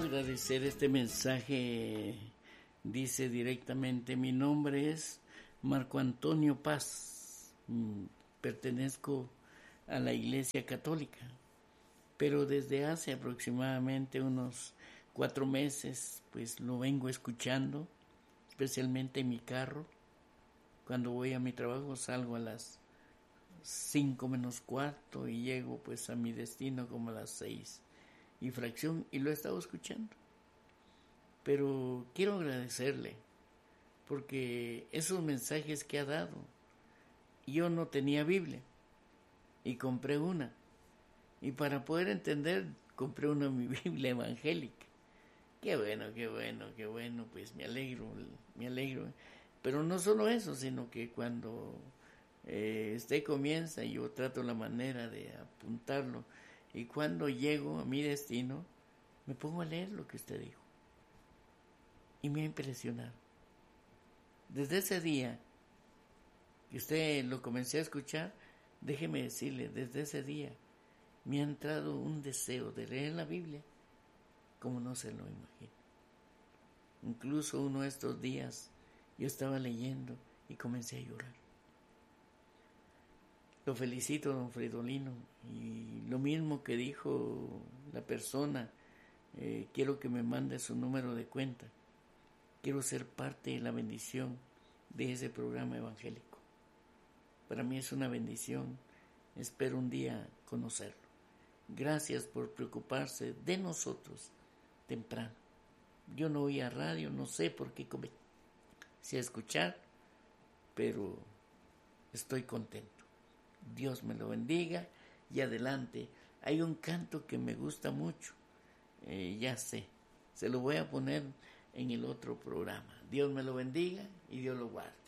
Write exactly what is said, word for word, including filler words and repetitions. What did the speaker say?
agradecer este mensaje. Dice directamente: mi nombre es Marco Antonio Paz, pertenezco a la Iglesia Católica, pero desde hace aproximadamente unos cuatro meses pues lo vengo escuchando, especialmente en mi carro. Cuando voy a mi trabajo salgo a las cinco menos cuarto y llego pues a mi destino como a las seis y fracción, y lo he estado escuchando. Pero quiero agradecerle porque esos mensajes que ha dado, yo no tenía Biblia y compré una, y para poder entender compré una mi Biblia evangélica. Qué bueno, qué bueno, qué bueno, pues me alegro, me alegro. Pero no solo eso, sino que cuando eh, usted comienza, yo trato la manera de apuntarlo, y cuando llego a mi destino, me pongo a leer lo que usted dijo. Y me ha impresionado. Desde ese día que usted lo comencé a escuchar, déjeme decirle, desde ese día me ha entrado un deseo de leer la Biblia como no se lo imagina. Incluso uno de estos días yo estaba leyendo y comencé a llorar. Lo felicito, don Fridolino, y lo mismo que dijo la persona, eh, quiero que me mande su número de cuenta. Quiero ser parte de la bendición de ese programa evangélico. Para mí es una bendición, espero un día conocerlo. Gracias por preocuparse de nosotros temprano. Yo no oía radio, no sé por qué comencé a escuchar, pero estoy contento. Dios me lo bendiga y adelante. Hay un canto que me gusta mucho, eh, ya sé, se lo voy a poner en el otro programa. Dios me lo bendiga y Dios lo guarde.